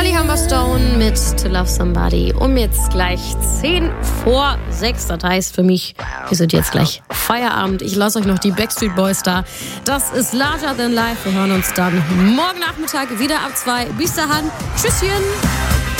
Holly Humberstone mit To Love Somebody. Um jetzt gleich 5:10. Das heißt für mich, wir sind jetzt gleich Feierabend. Ich lasse euch noch die Backstreet Boys da. Das ist Larger Than Life. Wir hören uns dann morgen Nachmittag wieder ab 2. Bis dahin. Tschüsschen.